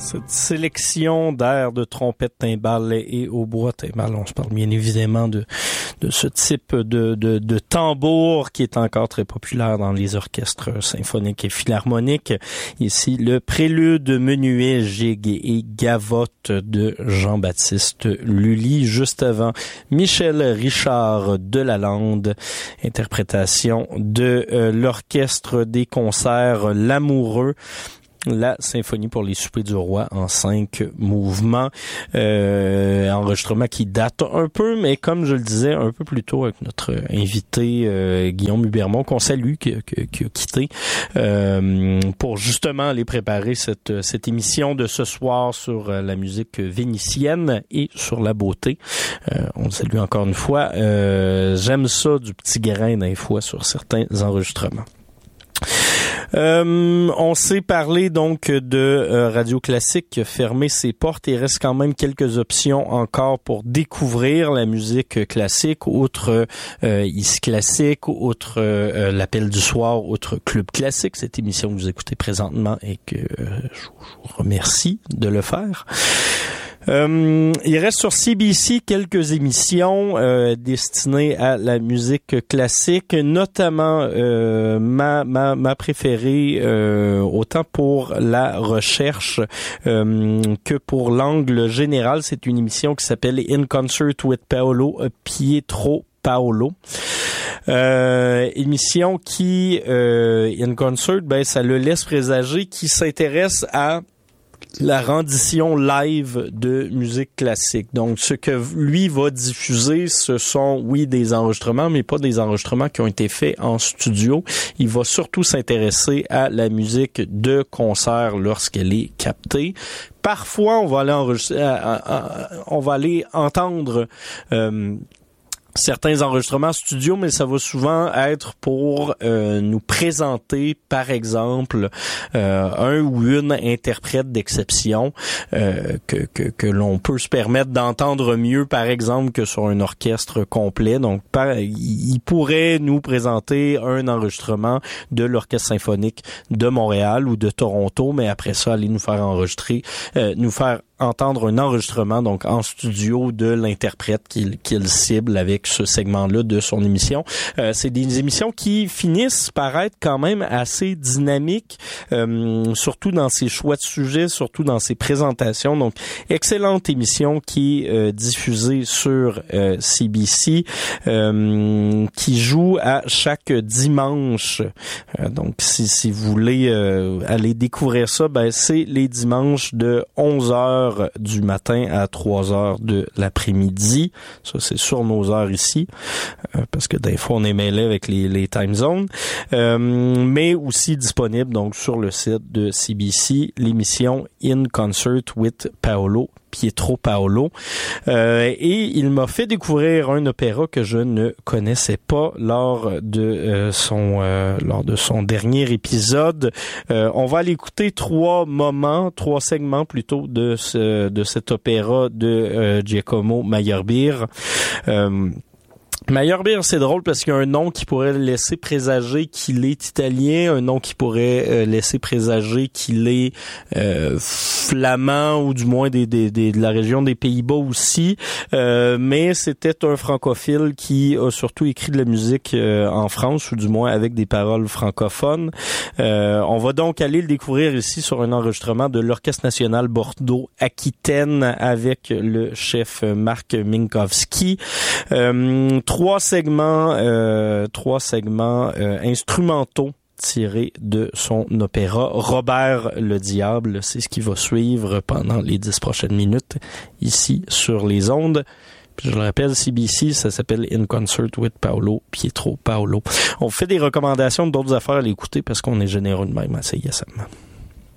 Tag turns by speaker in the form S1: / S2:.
S1: Cette sélection d'airs de trompette, timbales et hautbois. Timbales, on se parle bien évidemment de ce type de tambour qui est encore très populaire dans les orchestres symphoniques et philharmoniques. Ici, le prélude, menuet, gigue et gavotte de Jean-Baptiste Lully. Juste avant, Michel Richard de Lalande, interprétation de l'orchestre des concerts L'Amoureux. La symphonie pour les soupers du roi en 5 mouvements. Enregistrement qui date un peu, mais comme je le disais un peu plus tôt avec notre invité Guillaume Hubermont, qu'on salue, qui a quitté, pour justement aller préparer cette émission de ce soir sur la musique vénitienne et sur la beauté. On le salue encore une fois. J'aime ça, du petit grain d'un fois sur certains enregistrements. On s'est parlé donc de Radio Classique qui a fermé ses portes. Il reste quand même quelques options encore pour découvrir la musique classique, outre Ici Classique, outre l'Appel du soir, outre Club Classique, cette émission que vous écoutez présentement et que je vous remercie de le faire. Il reste sur CBC quelques émissions destinées à la musique classique, notamment ma préférée autant pour la recherche que pour l'angle général. C'est une émission qui s'appelle In Concert with Pietro Paolo. Émission qui In Concert, ça le laisse présager, qui s'intéresse à la rendition live de musique classique. Donc, ce que lui va diffuser, ce sont, oui, des enregistrements, mais pas des enregistrements qui ont été faits en studio. Il va surtout s'intéresser à la musique de concert lorsqu'elle est captée. Parfois, on va aller entendre certains enregistrements studio, mais ça va souvent être pour nous présenter, par exemple, un ou une interprète d'exception que l'on peut se permettre d'entendre mieux, par exemple, que sur un orchestre complet. Donc, il pourrait nous présenter un enregistrement de l'Orchestre symphonique de Montréal ou de Toronto, mais après ça, aller nous faire entendre un enregistrement donc en studio de l'interprète qu'il cible avec ce segment-là de son émission. C'est des émissions qui finissent par être quand même assez dynamiques, surtout dans ses choix de sujets, surtout dans ses présentations. Donc, excellente émission qui est diffusée sur CBC, qui joue à chaque dimanche. Donc, si vous voulez aller découvrir ça, c'est les dimanches de 11h du matin à 3h de l'après-midi. Ça, c'est sur nos heures ici, parce que des fois, on est mêlé avec les time zones. Mais aussi disponible donc sur le site de CBC, l'émission In Concert with Pietro Paolo. Et il m'a fait découvrir un opéra que je ne connaissais pas lors de son dernier épisode. On va aller écouter 3 segments plutôt de cet opéra de Giacomo Meyerbeer. Meyerbeer, c'est drôle parce qu'il y a un nom qui pourrait laisser présager qu'il est italien, un nom qui pourrait laisser présager qu'il est flamand ou du moins de la région des Pays-Bas aussi. Mais c'était un francophile qui a surtout écrit de la musique en France ou du moins avec des paroles francophones. On va donc aller le découvrir ici sur un enregistrement de l'Orchestre national Bordeaux-Aquitaine avec le chef Marc Minkowski. 3 segments instrumentaux tirés de son opéra Robert le Diable. C'est ce qui va suivre pendant les 10 prochaines minutes ici sur les ondes. Puis je le rappelle, CBC, ça s'appelle In Concert with Pietro Paolo. On fait des recommandations d'autres affaires à l'écouter parce qu'on est généreux de même à CISM.